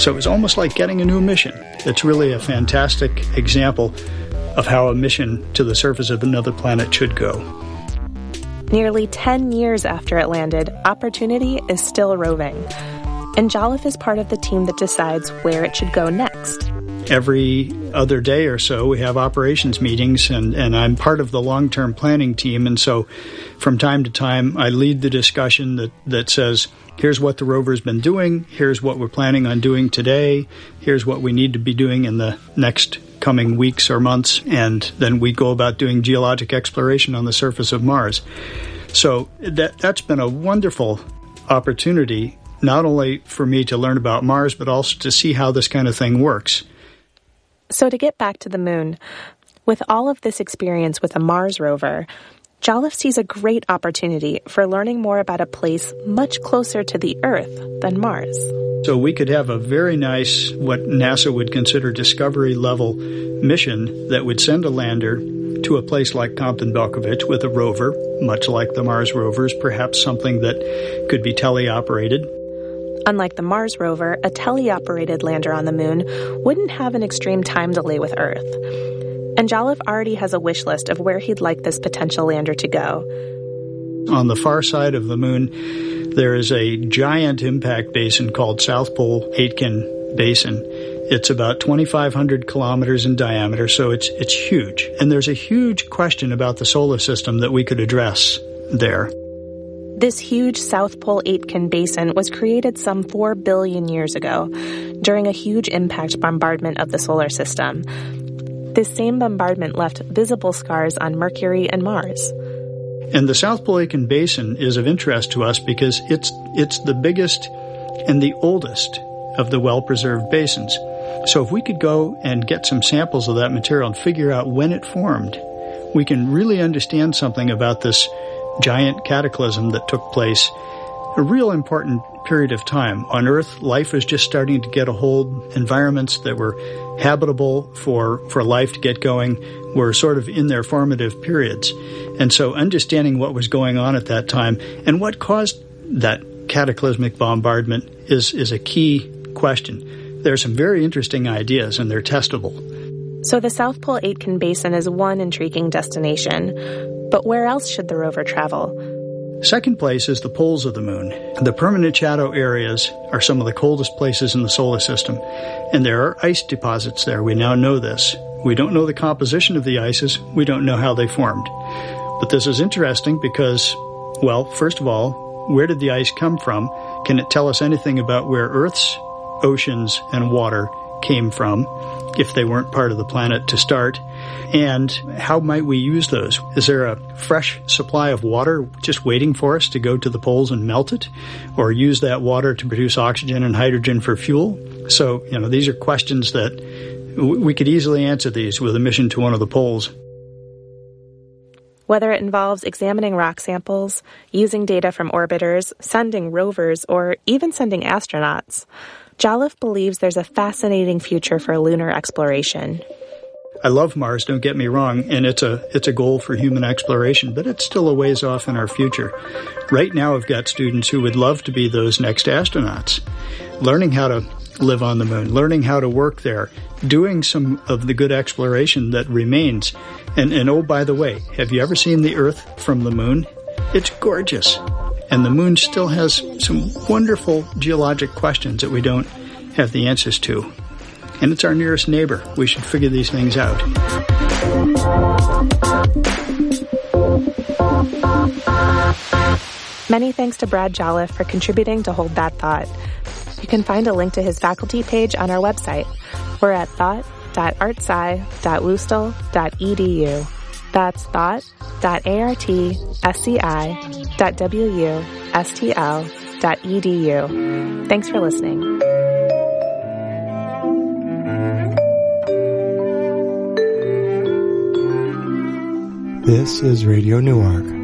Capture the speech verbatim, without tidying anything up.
So it's almost like getting a new mission. It's really a fantastic example of how a mission to the surface of another planet should go. Nearly ten years after it landed, Opportunity is still roving. And Jolliffe is part of the team that decides where it should go next. Every other day or so, we have operations meetings, and, and I'm part of the long-term planning team. And so from time to time, I lead the discussion that, that says, here's what the rover's been doing, here's what we're planning on doing today, here's what we need to be doing in the next coming weeks or months, and then we go about doing geologic exploration on the surface of Mars. So that that's been a wonderful opportunity, not only for me to learn about Mars, but also to see how this kind of thing works. So to get back to the moon, with all of this experience with a Mars rover, Jolliffe sees a great opportunity for learning more about a place much closer to the Earth than Mars. So we could have a very nice, what NASA would consider discovery-level mission that would send a lander to a place like Compton-Belkovich with a rover, much like the Mars rovers, perhaps something that could be teleoperated. Unlike the Mars rover, a teleoperated lander on the moon wouldn't have an extreme time delay with Earth. And Jolliffe already has a wish list of where he'd like this potential lander to go. On the far side of the moon, there is a giant impact basin called South Pole Aitken Basin. It's about twenty-five hundred kilometers in diameter, so it's it's huge. And there's a huge question about the solar system that we could address there. This huge South Pole Aitken Basin was created some four billion years ago during a huge impact bombardment of the solar system. This same bombardment left visible scars on Mercury and Mars. And the South Pole Aitken Basin is of interest to us because it's it's the biggest and the oldest of the well-preserved basins. So if we could go and get some samples of that material and figure out when it formed, we can really understand something about this giant cataclysm that took place, a real important period of time. On Earth, life was just starting to get a hold. Environments that were habitable for, for life to get going were sort of in their formative periods. And so understanding what was going on at that time and what caused that cataclysmic bombardment is, is a key question. There are some very interesting ideas, and they're testable. So the South Pole Aitken Basin is one intriguing destination. But where else should the rover travel? Second place is the poles of the moon. The permanent shadow areas are some of the coldest places in the solar system, and there are ice deposits there. We now know this. We don't know the composition of the ices. We don't know how they formed. But this is interesting because, well, first of all, where did the ice come from? Can it tell us anything about where Earth's oceans and water came from, if they weren't part of the planet to start? And how might we use those? Is there a fresh supply of water just waiting for us to go to the poles and melt it, or use that water to produce oxygen and hydrogen for fuel? So, you know, these are questions that we could easily answer these with a mission to one of the poles. Whether it involves examining rock samples, using data from orbiters, sending rovers, or even sending astronauts, Jolliffe believes there's a fascinating future for lunar exploration. I love Mars, don't get me wrong, and it's a it's a goal for human exploration, but it's still a ways off in our future. Right now I've got students who would love to be those next astronauts, learning how to live on the moon, learning how to work there, doing some of the good exploration that remains. And, and oh, by the way, have you ever seen the Earth from the moon? It's gorgeous. And the moon still has some wonderful geologic questions that we don't have the answers to. And it's our nearest neighbor. We should figure these things out. Many thanks to Brad Jolliffe for contributing to Hold That Thought. You can find a link to his faculty page on our website. We're at thought dot artsci dot w s t l dot e d u. That's thought dot artsci dot w u s t l dot e d u. Thanks for listening. This is Radio Newark.